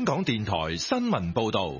香港電台新聞報道。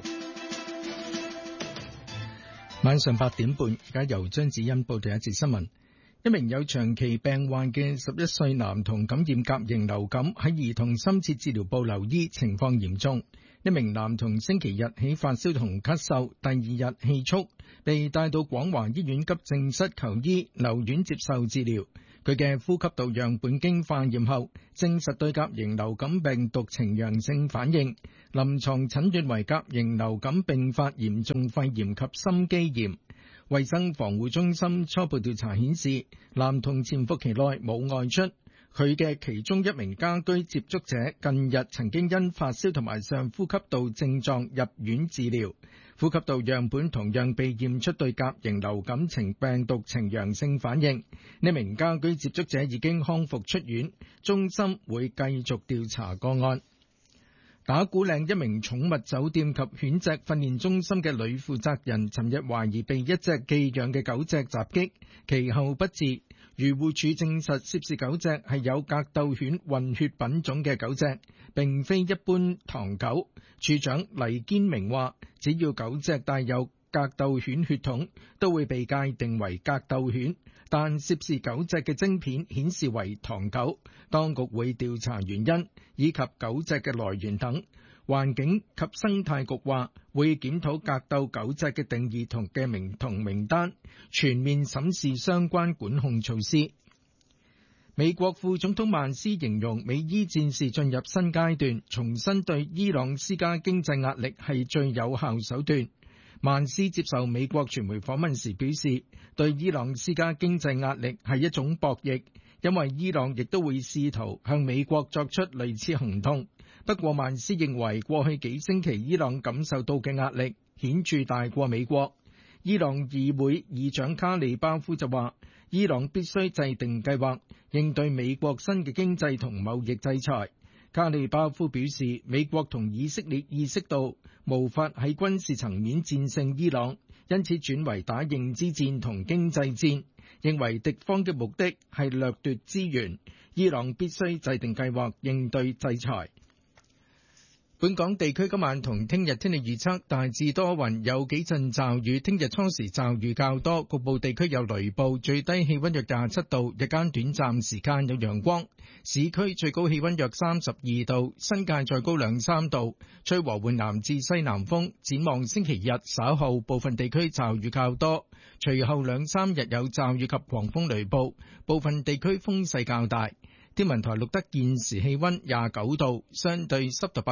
晚上8點半，而家由張子欣報道一節新聞。一名有長期病患嘅11歲男童感染甲型流感，喺兒童深切治療部留醫，情況嚴重。一名男童星期日起發燒同咳嗽，第二日氣促，被帶到廣華醫院急症室求醫，留院接受治療。佢嘅呼吸道樣本經化驗後，證實對甲型流感病毒呈陽性反應，臨床診斷為甲型流感併發嚴重肺炎及心肌炎。衛生防護中心初步調查顯示，男童潛伏期內冇外出。佢嘅其中一名家居接觸者近日曾經因發燒同埋上呼吸道症狀入院治療，呼吸道樣本同樣被驗出對甲型流感病毒呈陽性反應。呢名家居接觸者已經康復出院，中心會繼續調查個案。打鼓嶺一名寵物酒店及犬隻訓練中心嘅女負責人，尋日懷疑被一隻寄養嘅狗隻襲擊，其後不治。漁護署證實涉事狗隻係有格鬥犬混血品種嘅狗隻，並非一般唐狗。處長黎堅明話，只要狗隻帶有格鬥犬血統，都會被界定為格鬥犬，但涉事狗隻嘅晶片顯示為唐狗，當局會調查原因以及狗隻嘅來源等。環境及生態局話會檢討格鬥狗隻嘅定義同名單，全面審視相關管控措施。美國副總統曼斯形容美伊戰事進入新階段，重申對伊朗施加經濟壓力係最有效手段。曼斯接受美國傳媒訪問時表示，對伊朗施加經濟壓力係一種博弈，因為伊朗亦都會試圖向美國作出類似行動。不過曼斯認為過去幾星期伊朗感受到嘅壓力顯著大過美國。伊朗議會議長卡利巴夫就話，伊朗必須制定計劃應對美國新嘅經濟同貿易制裁。卡利巴夫表示，美國同以色列意識到無法喺軍事層面戰勝伊朗，因此轉為打認知戰同經濟戰，認為敵方嘅目的係掠奪資源，伊朗必須制定計劃應對制裁。本港地區今晚同聽日天氣預測大致多雲，有幾陣驟雨。聽日初時驟雨較多，局部地區有雷暴。最低氣溫約27度，日間短暫時間有陽光。市區最高氣溫約32度，新界再高2-3度。吹和緩南至西南風。展望星期日稍後部分地區驟雨較多，隨後2-3日有驟雨及狂風雷暴，部分地區風勢較大。天文台錄得現時氣溫29度，相對濕度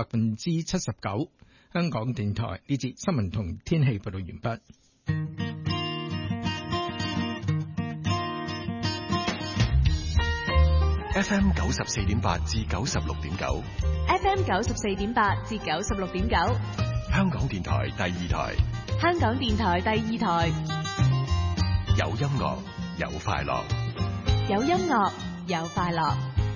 79%。香港電台呢節新聞同天氣報道完畢。 FM 94.8至96.9 ，FM 94.8至96.9， 香港電台第二台， 香港電台第二台， 有音樂有快樂， 有音樂有快樂。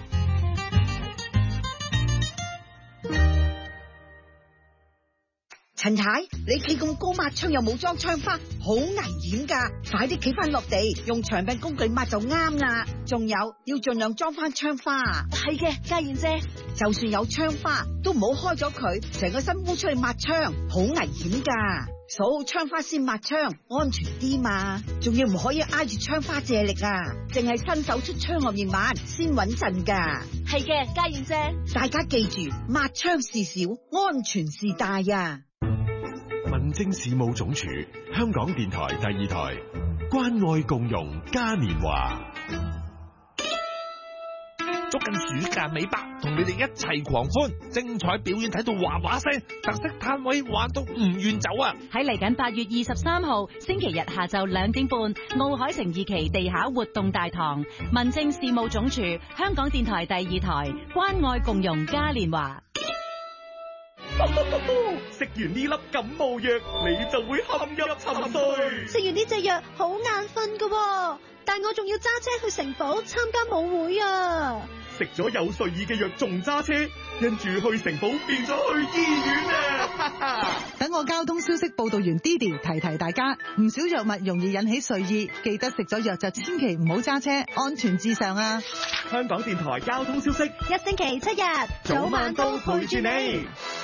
陳太，你企咁高抹窗又冇裝窗花，好危險噶！快啲企翻落地，用長柄工具抹就啱啦。仲有要盡量裝翻窗花。 係嘅，家燕姐， 就算有窗花，都唔好開咗佢，成個身污出去抹窗，好危險噶。掃好窗花先抹窗，安全啲嘛。仲要唔可以挨住窗花借力啊，淨係伸手出窗外面抹先穩陣噶。 係嘅，家燕姐， 大家記住，抹窗事小，安全事大啊！ 民政事務總署，香港電台第二台，關愛共融嘉年華。 捉緊暑假尾巴，同你哋一齊狂歡，精彩表演睇到嘩嘩聲，特色攤位玩到唔願走啊！ 喺嚟緊8月23號星期日下晝2點半，奧海城2期地下活動大堂，民政事務總署，香港電台第二台，關愛共融嘉年華。 食完呢粒感冒藥，你就會陷入沉睡。 食完呢隻藥好眼瞓噶，但我仲要揸車去城堡參加舞會啊！ 食咗有睡意嘅藥仲揸車，跟住去城堡變咗去醫院啊！ 等我交通消息報道員 Didi 提大家，唔少藥物容易引起睡意，記得食咗藥就千祈唔好揸車，安全至上啊！ 香港電台交通消息， 一星期7日， 早晚都陪住你。